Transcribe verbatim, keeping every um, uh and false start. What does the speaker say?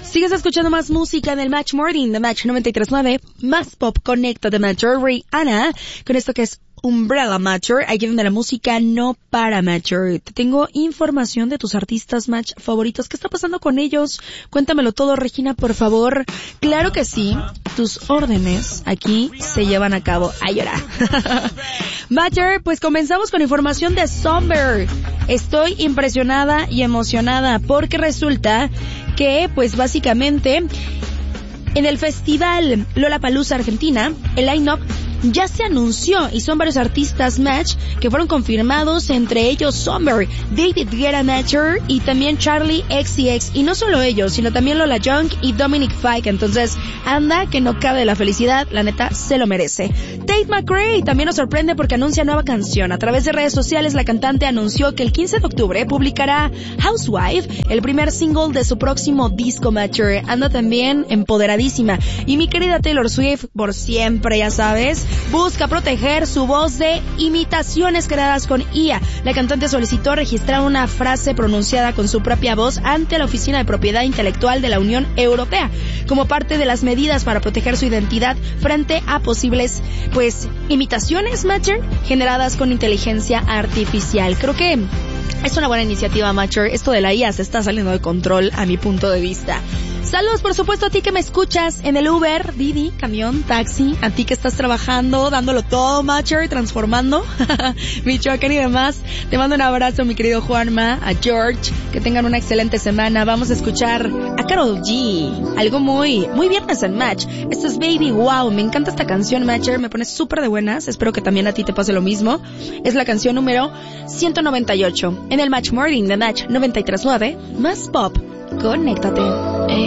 Sigues escuchando más música en el Match Morning de Match noventa y tres punto nueve, más pop conecta de Matcher Rihanna, con esto que es Umbrella Matcher, aquí donde la música no para, Matcher. Te tengo información de tus artistas Match favoritos. ¿Qué está pasando con ellos? Cuéntamelo todo, Regina, por favor. Claro que sí, tus órdenes aquí se llevan a cabo. Ay, llora. Matcher, pues comenzamos con información de Somber. Estoy impresionada y emocionada porque resulta que, pues básicamente, en el festival Lollapalooza Argentina, el line-up ya se anunció y son varios artistas Match que fueron confirmados, entre ellos Somber, David Guetta Matcher y también Charlie X C X, y no solo ellos, sino también Lola Young y Dominic Fike. Entonces, anda que no cabe la felicidad, la neta se lo merece. Tate McRae también nos sorprende porque anuncia nueva canción. A través de redes sociales, la cantante anunció que el quince de octubre publicará Housewife, el primer single de su próximo disco. Matcher anda también empoderadísima. Y mi querida Taylor Swift, por siempre, ya sabes, busca proteger su voz de imitaciones creadas con I A. La cantante solicitó registrar una frase pronunciada con su propia voz ante la Oficina de Propiedad Intelectual de la Unión Europea, como parte de las medidas para proteger su identidad frente a posibles, pues, imitaciones, Matcher, generadas con inteligencia artificial. Creo que es una buena iniciativa, Matcher. Esto de la I A se está saliendo de control a mi punto de vista. Saludos, por supuesto, a ti que me escuchas en el Uber, Didi, camión, taxi, a ti que estás trabajando, dándolo todo, Matcher, transformando, Michoacán y demás. Te mando un abrazo, mi querido Juanma, a George, que tengan una excelente semana. Vamos a escuchar a Karol G, algo muy, muy viernes en Match. Esto es Baby Wow, me encanta esta canción, Matcher, me pone súper de buenas, espero que también a ti te pase lo mismo. Es la canción número ciento noventa y ocho en el Match Morning de Match noventa y tres punto nueve, más pop, conéctate.